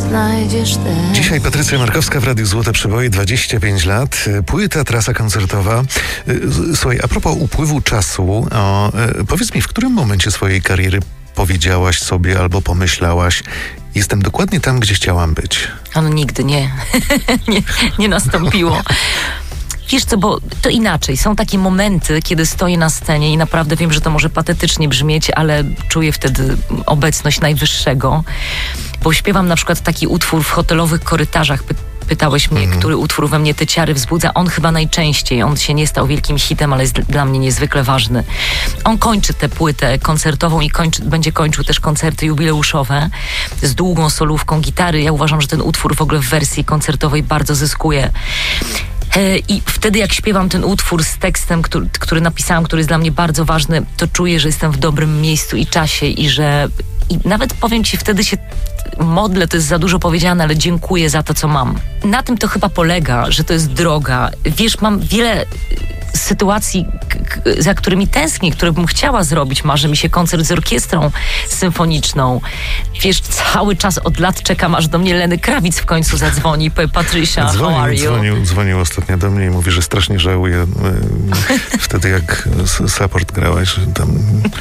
znajdziesz też. Dzisiaj Patrycja Markowska w Radiu Złote Przeboje, 25 lat, płyta, trasa koncertowa. Słuchaj, a propos upływu czasu, powiedz mi, w którym momencie swojej kariery powiedziałaś sobie albo pomyślałaś: jestem dokładnie tam, gdzie chciałam być? Ono nigdy nie nastąpiło. Wiesz co, bo to inaczej. Są takie momenty, kiedy stoję na scenie i naprawdę wiem, że to może patetycznie brzmieć, ale czuję wtedy obecność Najwyższego. Bo śpiewam na przykład taki utwór w hotelowych korytarzach. Pytałeś mnie, który utwór we mnie te ciary wzbudza. On chyba najczęściej. On się nie stał wielkim hitem, ale jest dla mnie niezwykle ważny. On kończy tę płytę koncertową i będzie kończył też koncerty jubileuszowe z długą solówką gitary. Ja uważam, że ten utwór w ogóle w wersji koncertowej bardzo zyskuje. I wtedy jak śpiewam ten utwór z tekstem, który napisałam, który jest dla mnie bardzo ważny, to czuję, że jestem w dobrym miejscu i czasie i nawet powiem ci, wtedy się modlę, to jest za dużo powiedziane, ale dziękuję za to, co mam. Na tym to chyba polega, że to jest droga. Wiesz, mam wiele sytuacji, za którymi tęsknię, które bym chciała zrobić. Marzy mi się koncert z orkiestrą symfoniczną. Wiesz, cały czas od lat czekam, aż do mnie Lenny Kravitz w końcu zadzwoni i powie: Patricia, how are you? Dzwonił ostatnio do mnie i mówi, że strasznie żałuje wtedy, jak support grałaś, że tam...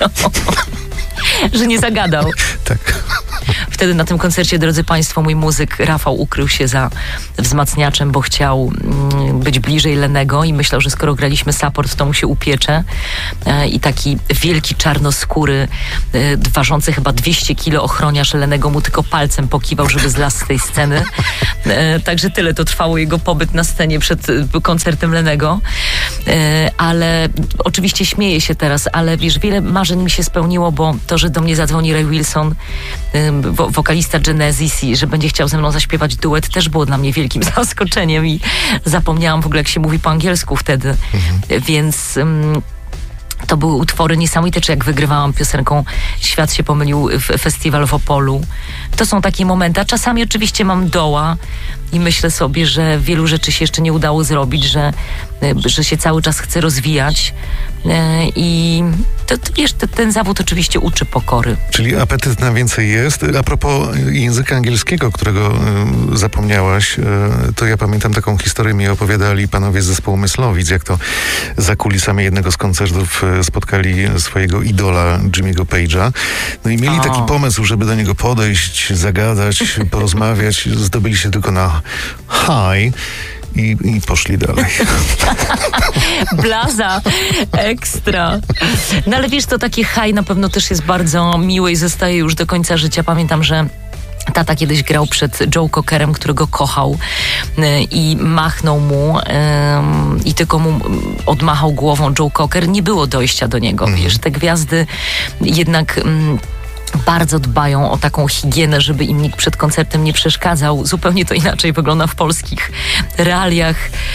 że nie zagadał. Tak. Wtedy na tym koncercie, drodzy Państwo, mój muzyk Rafał ukrył się za wzmacniaczem, bo chciał być bliżej Lennego i myślał, że skoro graliśmy support, to mu się upiecze. I taki wielki czarnoskóry, ważący chyba 200 kilo ochroniarz Lennego mu tylko palcem pokiwał, żeby zlazł z tej sceny. Także tyle to trwało jego pobyt na scenie przed koncertem Lennego. Ale oczywiście śmieję się teraz, ale wiesz, wiele marzeń mi się spełniło, bo to, że do mnie zadzwoni Ray Wilson, wokalista Genesis, i że będzie chciał ze mną zaśpiewać duet, też było dla mnie wielkim zaskoczeniem i zapomniałam w ogóle, jak się mówi po angielsku wtedy. Więc to były utwory niesamowite, czy jak wygrywałam piosenką Świat się pomylił w festiwal w Opolu. To są takie momenty, a czasami oczywiście mam doła i myślę sobie, że wielu rzeczy się jeszcze nie udało zrobić, że się cały czas chcę rozwijać i to, wiesz, ten zawód oczywiście uczy pokory. Czyli apetyt na więcej jest. A propos języka angielskiego, którego zapomniałaś, to ja pamiętam taką historię, mi opowiadali panowie z zespołu Myslowic, jak to za kulisami jednego z koncertów spotkali swojego idola Jimmy'ego Page'a. No i mieli taki pomysł, żeby do niego podejść, zagadać, porozmawiać. Zdobyli się tylko na hi i poszli dalej. Blaza, ekstra. No ale wiesz, to takie hi na pewno też jest bardzo miłe i zostaje już do końca życia. Pamiętam, że tata kiedyś grał przed Joe Cockerem, którego kochał, i machnął mu i tylko mu odmachał głową Joe Cocker. Nie było dojścia do niego. Wiesz, te gwiazdy jednak bardzo dbają o taką higienę, żeby im nikt przed koncertem nie przeszkadzał. Zupełnie to inaczej wygląda w polskich realiach,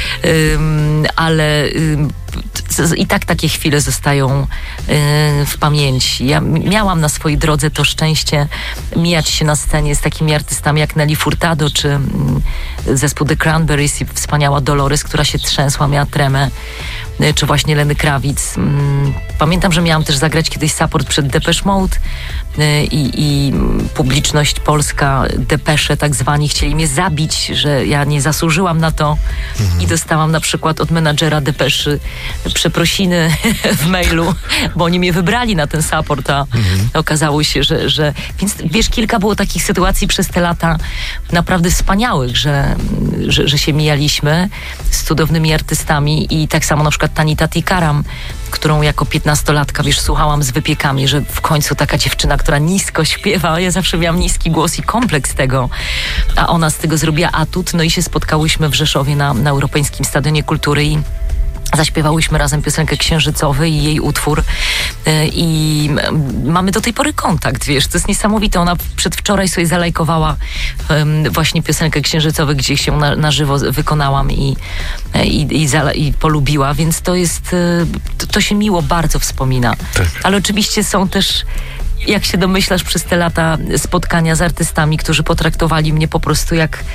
ale i tak takie chwile zostają w pamięci. Ja miałam na swojej drodze to szczęście mijać się na scenie z takimi artystami jak Nelly Furtado, czy zespół The Cranberries i wspaniała Dolores, która się trzęsła, miała tremę, czy właśnie Lenny Kravitz. Pamiętam, że miałam też zagrać kiedyś support przed Depeche Mode i publiczność polska, Depesze tak zwani, chcieli mnie zabić, że ja nie zasłużyłam na to i dostałam na przykład od menadżera Depeszy przeprosiny w mailu, bo oni mnie wybrali na ten support, a okazało się, że... Więc wiesz, kilka było takich sytuacji przez te lata naprawdę wspaniałych, że się mijaliśmy z cudownymi artystami i tak samo na przykład Tanita Tikaram, którą jako 15-latka, wiesz, słuchałam z wypiekami, że w końcu taka dziewczyna, która nisko śpiewa, ja zawsze miałam niski głos i kompleks tego, a ona z tego zrobiła atut, no i się spotkałyśmy w Rzeszowie na Europejskim Stadionie Kultury i zaśpiewałyśmy razem piosenkę Księżycowy i jej utwór i mamy do tej pory kontakt, wiesz, to jest niesamowite. Ona przedwczoraj sobie zalajkowała właśnie piosenkę Księżycowy, gdzie się na żywo wykonałam i polubiła, więc to jest, to się miło bardzo wspomina. Tak. Ale oczywiście są też jak się domyślasz, przez te lata spotkania z artystami, którzy potraktowali mnie po prostu jak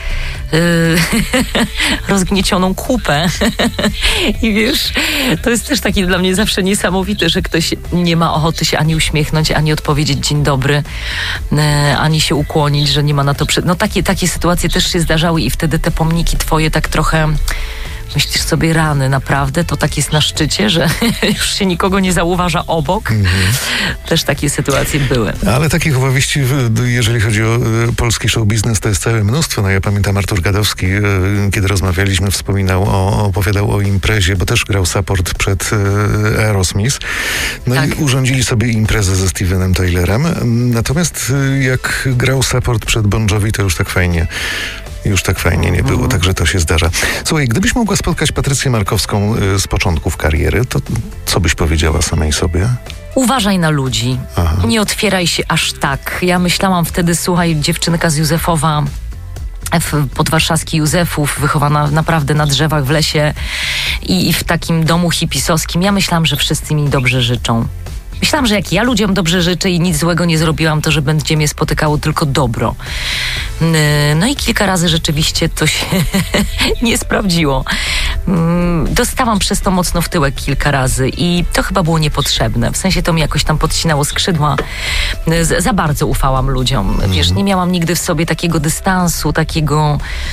rozgniecioną kupę. I wiesz, to jest też taki dla mnie zawsze niesamowite, że ktoś nie ma ochoty się ani uśmiechnąć, ani odpowiedzieć dzień dobry, ani się ukłonić, że nie ma na to... No takie sytuacje też się zdarzały i wtedy te pomniki twoje tak trochę... Myślisz sobie, rany, naprawdę? To tak jest na szczycie, że już się nikogo nie zauważa obok? Też takie sytuacje były. Ale takich opowieści, jeżeli chodzi o polski show biznes, to jest całe mnóstwo. No ja pamiętam, Artur Gadowski, kiedy rozmawialiśmy, opowiadał o imprezie, bo też grał support przed Aerosmith. No tak. I urządzili sobie imprezę ze Stevenem Tylerem. Natomiast jak grał support przed Bon Jovi, to już tak fajnie nie było, także to się zdarza. Słuchaj, gdybyś mogła spotkać Patrycję Markowską z początków kariery, to co byś powiedziała samej sobie? Uważaj na ludzi. Aha. Nie otwieraj się aż tak. Ja myślałam wtedy, słuchaj, dziewczynka z Józefowa, podwarszawski Józefów, wychowana naprawdę na drzewach w lesie i w takim domu hipisowskim. Ja myślałam, że wszyscy mi dobrze życzą. Myślałam, że jak ja ludziom dobrze życzę i nic złego nie zrobiłam, to że będzie mnie spotykało tylko dobro. No i kilka razy rzeczywiście to się nie sprawdziło. Dostałam przez to mocno w tyłek kilka razy i to chyba było niepotrzebne. W sensie to mi jakoś tam podcinało skrzydła. Za bardzo ufałam ludziom. Wiesz, nie miałam nigdy w sobie takiego dystansu, takiego...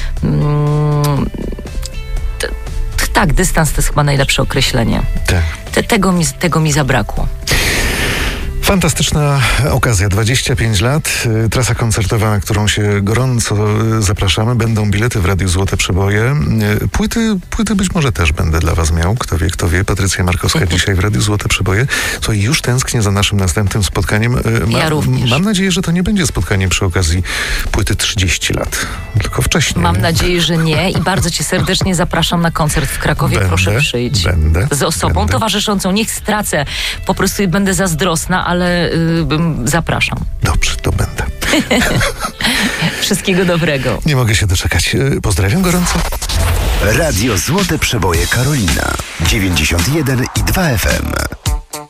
Tak, dystans to jest chyba najlepsze określenie. Tak. Tego mi zabrakło. Fantastyczna okazja, 25 lat, trasa koncertowa, na którą się gorąco zapraszamy. Będą bilety w Radiu Złote Przeboje. Płyty być może też będę dla was miał. Kto wie. Patrycja Markowska dzisiaj w Radiu Złote Przeboje. Co już tęsknię za naszym następnym spotkaniem. Ja również. Mam nadzieję, że to nie będzie spotkanie przy okazji płyty 30 lat, tylko wcześniej. Mam nadzieję, że nie i bardzo cię serdecznie zapraszam na koncert w Krakowie. Proszę przyjść. Z osobą towarzyszącą. Niech stracę. Po prostu będę zazdrosna, ale zapraszam. Dobrze, to będę. Wszystkiego dobrego. Nie mogę się doczekać. Pozdrawiam gorąco. Radio Złote Przeboje Karolina 91,2 FM.